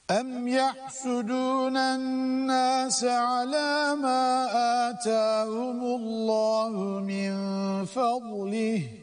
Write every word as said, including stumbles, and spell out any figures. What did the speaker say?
أَمْ يَحْسُدُونَ النَّاسَ عَلَى مَا آتَاهُمُ اللَّهُ مِنْ فَضْلِهِ